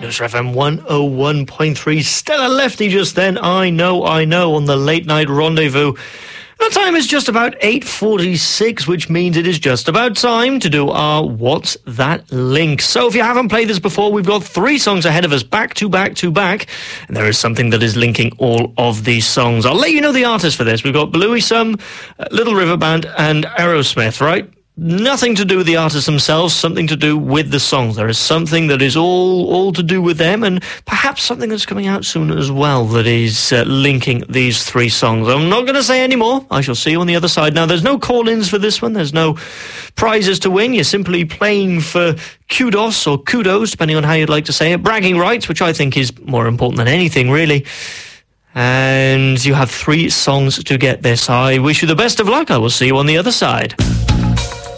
Manchester FM 101.3. Stella Lefty just then. I know, on the late night rendezvous. The time is just about 8:46, which means it is just about time to do our What's That Link. So if you haven't played this before, we've got 3 songs ahead of us, back to back to back, and there is something that is linking all of these songs. I'll let you know the artists for this. We've got Bluey Sum, Little River Band, and Aerosmith, right? Nothing to do with the artists themselves, something to do with the songs. There is something that is all to do with them, and perhaps something that's coming out soon as well that is linking these 3 songs. I'm not going to say any more. I shall see you on the other side. Now, there's no call-ins for this one. There's no prizes to win. You're simply playing for kudos or kudos, depending on how you'd like to say it. Bragging rights, which I think is more important than anything, really. And you have 3 songs to get this. I wish you the best of luck. I will see you on the other side.